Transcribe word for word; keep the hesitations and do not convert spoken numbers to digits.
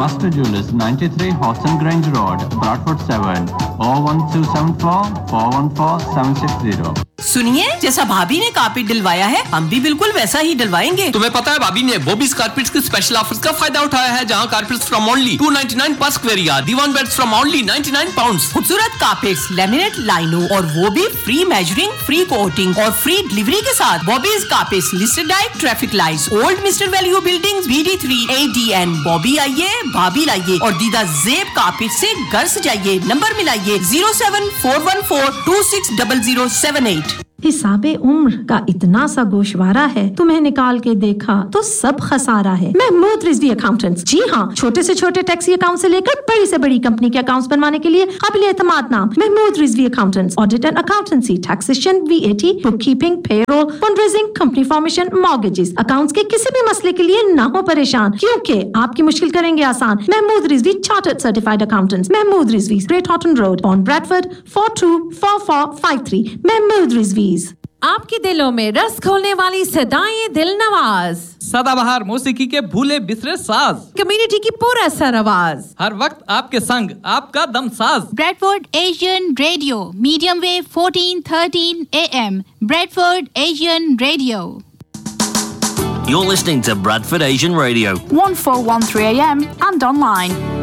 Master Jewelers, ninety-three Horton Grange Road, Bradford seven, oh one two seven four, four one four seven six zero. सुनिए, जैसा भाभी ने carpet दिलवाया है, हम भी बिल्कुल वैसा ही दिलवाएंगे। तुम्हें पता है भाभी ने बॉबीज कारपेट्स के स्पेशल ऑफर्स का फायदा उठाया है, जहां carpets from only two ninety-nine per square yard, Diwan beds from only ninety-nine pounds। खूबसूरत कारपेट्स, लैमिनेट लाइनों और वो भी फ्री मेजरिंग, फ्री कोटिंग और फ्री डिलीवरी के साथ। Bobby's carpets listed diet, traffic lights, old mister value buildings, B D three A D N। Bobby आइए, भाभी लाइए और दीदा जेब कारपेट से घर सजाइए। Number मिलाइए zero seven four one four two six zero zero seven eight। हिसाबे उम्र का इतना सा गोशवारा है, तुम्हें निकाल के देखा तो सब खसारा है। महमूद रिजवी अकाउंटेंट्स, जी हाँ, छोटे से छोटे टैक्सी अकाउंट से लेकर बड़ी से बड़ी कंपनी के अकाउंट्स बनवाने के लिए काबिल एतमाद नाम Mahmood Rizvi accountants. Audit and accountancy, taxation, V A T, bookkeeping, payroll, fundraising, company formation, mortgages, accounts के किसी भी मसले के लिए ना हो परेशान, क्योंकि आपकी मुश्किल करेंगे आसान। Mahmood Rizvi chartered certified accountants, Mahmood Rizvi, great Horton road, on Bradford four two four four five three। Mahmood Rizvi. आपके दिलों में रस खोलने वाली सदाएं दिल नवाज, सदाबहार मौसीकी के भूले बिसरे साज, कम्युनिटी की पूरा सर आवाज, हर वक्त आपके संग आपका दम साज। Bradford Asian radio, medium wave fourteen thirteen A M, Bradford Asian Radio. You're listening to Bradford Asian Radio, one four one three A M and online.